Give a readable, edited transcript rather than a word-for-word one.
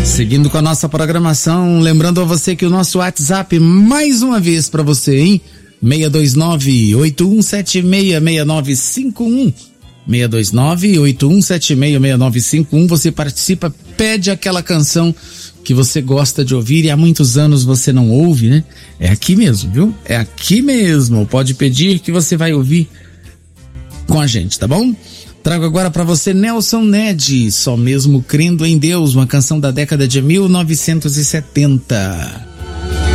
Seguindo com a nossa programação, lembrando a você que o nosso WhatsApp, mais uma vez para você, hein? 629-8176-6951. 629-8176-6951. Você participa, pede aquela canção que você gosta de ouvir e há muitos anos você não ouve, né? É aqui mesmo, viu? É aqui mesmo. Pode pedir que você vai ouvir com a gente, tá bom? Trago agora pra você Nelson Ned, Só Mesmo Crendo em Deus, uma canção da década de 1970.